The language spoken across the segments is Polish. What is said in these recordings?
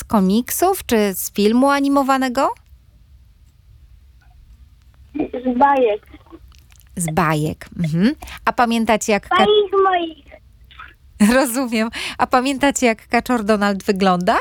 komiksów czy z filmu animowanego? Z bajek. Z bajek. Mhm. A pamiętacie jak... Bajek moich. Rozumiem. A pamiętacie jak Kaczor Donald wygląda?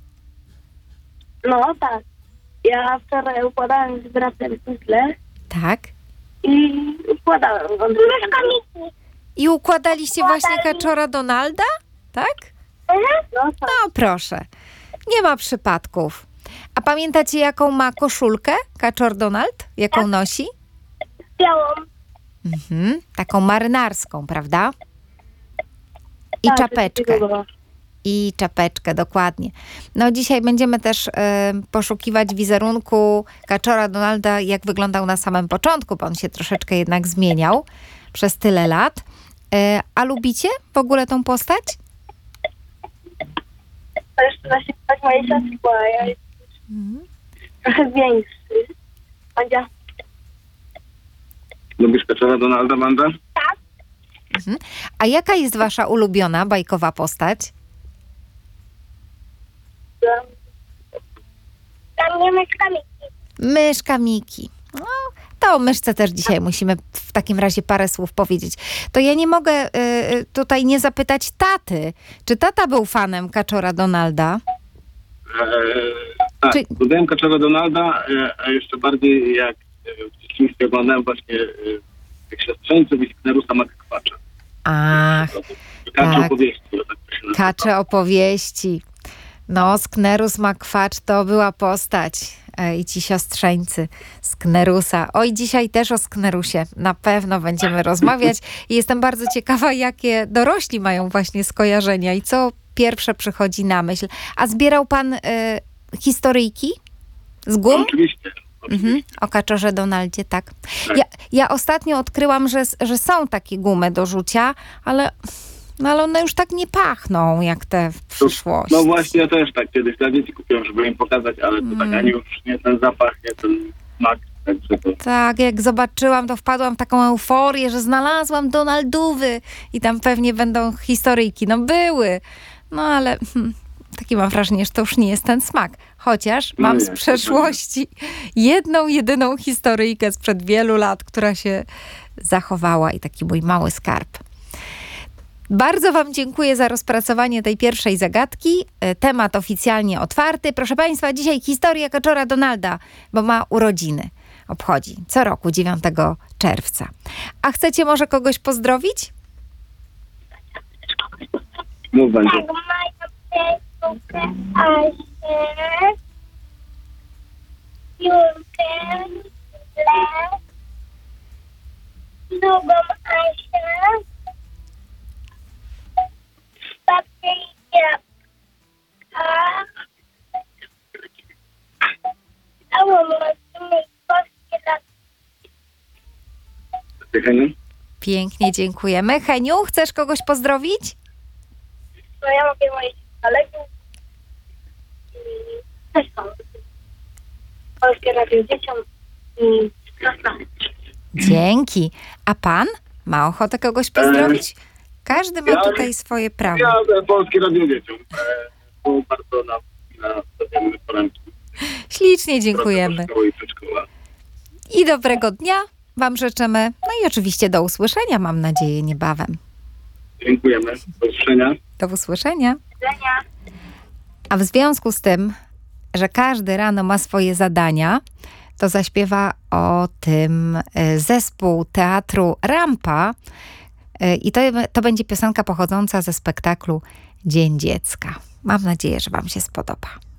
No tak. Ja wczoraj układałem z bratem puzzle Tak. i układałem go. Myszkami. I układaliście właśnie Kaczora Donalda? Tak? No tak. No proszę. Nie ma przypadków. A pamiętacie jaką ma koszulkę Kaczor Donald? Jaką nosi? Białą. Mhm. Taką marynarską, prawda? I Tak, czapeczkę. coś takiego. I czapeczkę, dokładnie. No dzisiaj będziemy też poszukiwać wizerunku Kaczora Donalda, jak wyglądał na samym początku, bo on się troszeczkę jednak zmieniał przez tyle lat. A lubicie w ogóle tą postać? To jeszcze właśnie tak mojej siostry, bo ja jestem trochę większy. Andzia. Lubisz Kaczora Donalda, Wanda? Mhm. A jaka jest wasza ulubiona bajkowa postać? Tam nie myszkami. Myszka Miki. No, to o myszce też dzisiaj musimy w takim razie parę słów powiedzieć. To ja nie mogę tutaj nie zapytać taty. Czy tata był fanem Kaczora Donalda? Tak, Czy- lubiłem Kaczora Donalda, a jeszcze bardziej jak w dzieciństwie oglądałem właśnie jak siostrzeńców i Sknerusa Makwacza. Ach, Kacze tak. opowieści. o tak to się nazywa. Kacze opowieści. No, Sknerus Makwacz to była postać. I ci siostrzeńcy Sknerusa. Oj, dzisiaj też o Sknerusie na pewno będziemy rozmawiać. I jestem bardzo ciekawa, jakie dorośli mają właśnie skojarzenia i co pierwsze przychodzi na myśl. A zbierał pan historyjki z gum? Oczywiście. Mhm. O Kaczorze Donaldzie, tak. Tak. Ja ostatnio odkryłam, że są takie gumy do rzucia, ale one już tak nie pachną, jak te w przyszłości. No właśnie, ja też tak kiedyś dla dzieci kupiłem, żeby im pokazać, ale to tak ani już nie ten zapach, nie ten smak. Także to... Tak, jak zobaczyłam, to wpadłam w taką euforię, że znalazłam Donaldówy i tam pewnie będą historyjki. No były, no ale taki mam wrażenie, że to już nie jest ten smak. Chociaż No mam nie, z przeszłości jedną, jedyną historyjkę sprzed wielu lat, która się zachowała i taki mój mały skarb. Bardzo wam dziękuję za rozpracowanie tej pierwszej zagadki. Temat oficjalnie otwarty. Proszę państwa, dzisiaj historia Kaczora Donalda, bo ma urodziny. Obchodzi co roku 9 czerwca. A chcecie może kogoś pozdrowić? Mów będzie. Tak, mają przyjaciółkę Asię, Julkę, Le, drugą Asię, babcię i dziadka, całą rodzinę i polskie lat. Heniu? Pięknie dziękujemy. Heniu, chcesz kogoś pozdrowić? No ja mogę moich kolegów i też są. Polskie Radio Dzieciom i Krasna. Dzięki. A pan ma ochotę kogoś pozdrowić? Każdy ma ja- tutaj swoje prawo. Ja Polskie Radio Dzieciom. Było bardzo na codzienne poranki. Ślicznie dziękujemy. Szkoły i przedszkola. I dobrego dnia wam życzymy. No i oczywiście do usłyszenia, mam nadzieję, niebawem. Dziękujemy. Do usłyszenia. Do usłyszenia. Widzenia. A w związku z tym, że każdy rano ma swoje zadania, to zaśpiewa o tym zespół teatru Rampa. I to będzie piosenka pochodząca ze spektaklu Dzień Dziecka. Mam nadzieję, że wam się spodoba.